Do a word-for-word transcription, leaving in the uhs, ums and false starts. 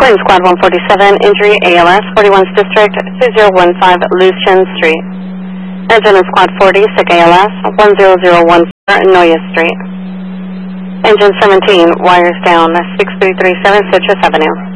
Quinn Squad one forty-seven, injury A L S, forty-first District, two zero one five Lucien Street. Engine Squad forty, sick A L S, one zero zero one four Noya Street. Engine seventeen, wires down, six three three seven Citrus Avenue.